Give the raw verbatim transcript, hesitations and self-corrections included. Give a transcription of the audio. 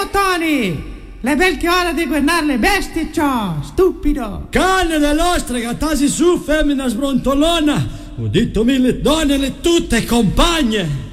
Toni! Le bel che ora di guardare le bestie, ciò, stupido! Cane dell'ostrega, tasi su, femmina sbrontolona! Ho detto mille donne, le tutte compagne!